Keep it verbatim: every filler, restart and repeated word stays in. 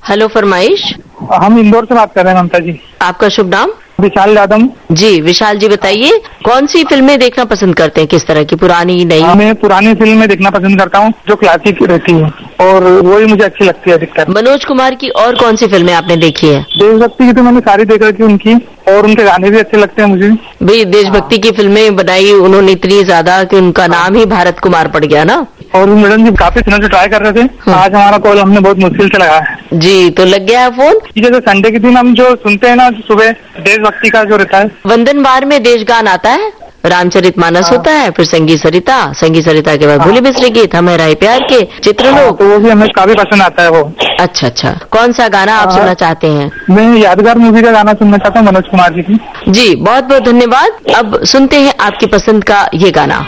Hello फरमाइश। हम इंदौर से बात कर रहे हैं ममता जी। आपका शुभ नाम? विशाल यादव। जी विशाल जी, बताइए कौन सी फिल्में देखना पसंद करते हैं, किस तरह की, पुरानी नई? मैं पुरानी फिल्में देखना पसंद करता हूँ जो क्लासिक रहती है, और वही मुझे अच्छी लगती है अधिकतर। मनोज कुमार की और कौन सी फिल्में आपने देखी है? देशभक्ति की तो मैंने सारी देख रखी उनकी, और उनके गाने भी अच्छे लगते हैं मुझे। भाई देशभक्ति की फिल्में बनाई उन्होंने इतनी ज्यादा कि उनका नाम ही भारत कुमार पड़ गया ना। और मैडम जी काफी दिनों से ट्राई कर रहे थे, आज हमारा कॉल हमने बहुत मुश्किल से लगाया है। जी, तो लग गया है फोन। जैसे संडे के दिन हम जो सुनते हैं ना सुबह, देशभक्ति का जो रहता है, वंदन बार में देशगान आता है, रामचरितमानस होता है, फिर संगी सरिता, संगी सरिता के बाद भूले बिसरे गीत, हमें राय प्यार के, चित्रलोक, तो वो भी हमें काफी पसंद आता है वो। अच्छा अच्छा, कौन सा गाना आप सुनना चाहते हैं? मैं यादगार मूवी का गाना सुनना चाहता हूँ मनोज कुमार जी की। जी बहुत बहुत धन्यवाद। अब सुनते हैं आपकी पसंद का ये गाना।